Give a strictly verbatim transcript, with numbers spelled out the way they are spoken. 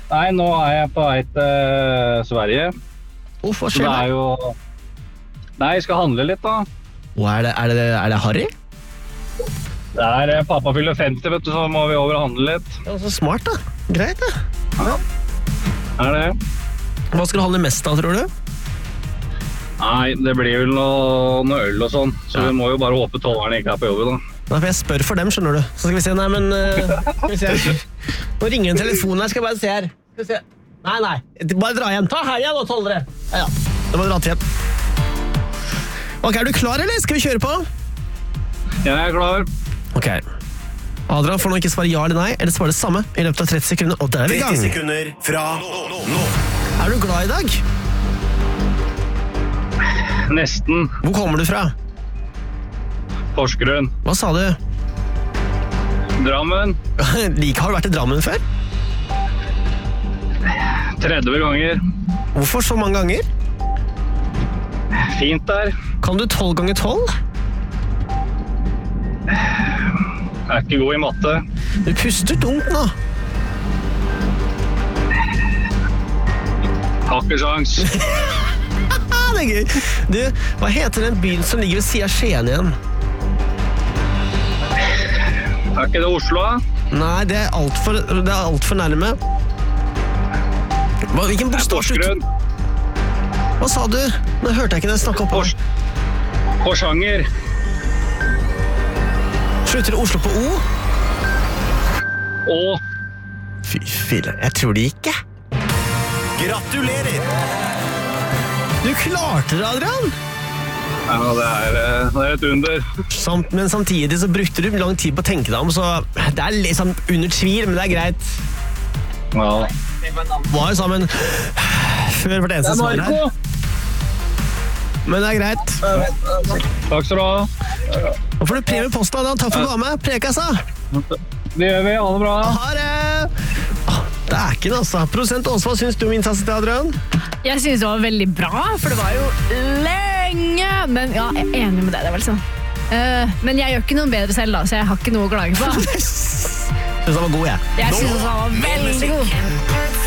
Nei, nå er jeg på vei til Sverige. Uff, hva Så skjer det da? er jo... Nei, jeg skal handle litt da. Å, er, det, er, det, er det Harry? Det er eh, pappa fyller femti, vet du, så må vi over og handle litt. Ja, så smart da. Greit da. Ja. Er det? Hva skal du handle mest av, tror du? Nei, det blir vel noe, noe øl og sånn. Så Ja. vi må jo bare håpe tollerne ikke er på jobben da. Nei, for jeg spør for dem, skjønner du. Så skal vi se, nei, men... Uh, skal vi se. Nå ringer en telefon her, skal jeg bare se her. Skal vi se. Nei, nei, bare dra igjen. Ta her igjen nå, tollere. Ja, ja, det må dra til igjen. Ok, er du klar, eller? Skal vi kjøre på? Jeg er klar. Ok. Adrian får nå ikke svare ja eller nei, eller svare det samme i løpet av tretti sekunder, og der er vi i gang. tretti sekunder fra nå. nå. Er du glad i dag? Nesten. Hvor kommer du fra? Porsgrunn. Hva sa du? Drammen. Like, har du vært i Drammen før? tretti ganger. Hvorfor så mange ganger? Fint der. Kan du tolv ganger tolv? Jeg er ikke god i matte. Du puster tungt nå. Har ikke sjans. Ah, det er gøy. Du, hva heter den byen som ligger ved siden av Skien igjen? Er ikke det Oslo da? Nei, det er alt for, det er alt for nærme. Hva, hvilken bokstav slutter? Porsgrunn. Hva sa du? Nå hørte jeg ikke det snakket opp. Pors Porsanger. Slutter Oslo på O? Og Fy fille, jeg tror det ikke. Gratulerer! Du klarte det, Adrian! ja, det er, eh, det er et under. Samt, men samtidig så brukte du lang tid på å tenke deg om, så det er liksom under tvil, men det er greit. Ja. Var jo sammen før hvert eneste svar her. Men det er greit. Takk skal du ha. Nå får du premie i posten, Adrian. Takk for at du var med. Prekas, da. Det gjør vi. Ha det bra. Ha det! Åh, det er ikke noe, altså. Prosent Ås, hva synes du om innsatsen til Adrian? Jeg synes det var veldig bra, for det var jo lenge. Men ja, jeg er enig med deg, det var liksom. Uh, men jeg gjør ikke noe bedre selv da, så jeg har ikke noe å klage på. Jeg synes han var god, jeg. Jeg synes han var veldig god.